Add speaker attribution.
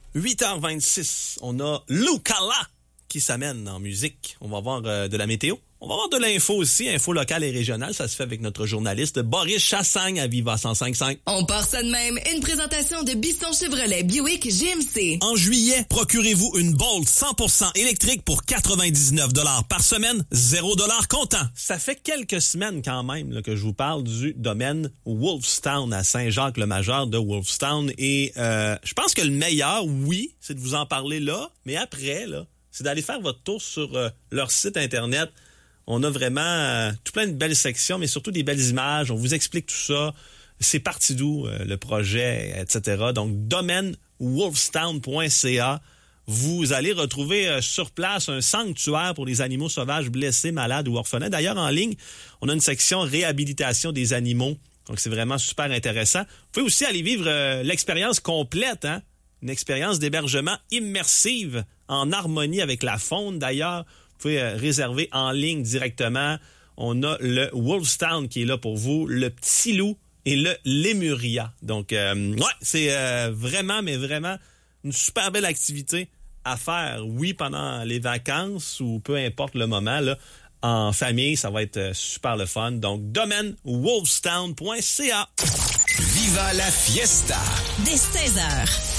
Speaker 1: 8h26, on a Lucala qui s'amène en musique. On va voir de la météo. On va avoir de l'info aussi, info locale et régionale. Ça se fait avec notre journaliste Boris Chassagne à Viva 105.5.
Speaker 2: On part ça de même. Une présentation de Bisson Chevrolet Buick GMC.
Speaker 1: En juillet, procurez-vous une Bolt 100% électrique pour 99 $ par semaine, 0 $ comptant. Ça fait quelques semaines quand même là, que je vous parle du domaine Wolfstown à Saint-Jacques-le-Major de Wolfstown. Et je pense que le meilleur, oui, c'est de vous en parler là. Mais après, là, c'est d'aller faire votre tour sur leur site Internet. On a vraiment tout plein de belles sections, mais surtout des belles images. On vous explique tout ça. C'est parti d'où le projet, etc. Donc, domaineWolfstown.ca. Vous allez retrouver sur place un sanctuaire pour les animaux sauvages blessés, malades ou orphelins. D'ailleurs, en ligne, on a une section réhabilitation des animaux. Donc, c'est vraiment super intéressant. Vous pouvez aussi aller vivre l'expérience complète, hein? Une expérience d'hébergement immersive en harmonie avec la faune, d'ailleurs. Vous pouvez réserver en ligne directement. On a le Wolfstown qui est là pour vous, le Petit Loup et le Lémuria. Donc, c'est vraiment, mais vraiment une super belle activité à faire. Oui, pendant les vacances ou peu importe le moment, là, en famille, ça va être super le fun. Donc, domaineWolfstown.ca.
Speaker 3: Viva la fiesta!
Speaker 2: Dès 16h.